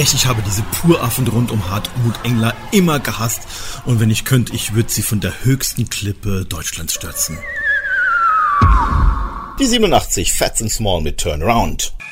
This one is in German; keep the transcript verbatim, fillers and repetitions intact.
echt, ich habe diese Puraffen rund um Hartmut Engler immer gehasst. Und wenn ich könnte, ich würde sie von der höchsten Klippe Deutschlands stürzen. Die siebenundachtzig, Fats and Small mit Turnaround.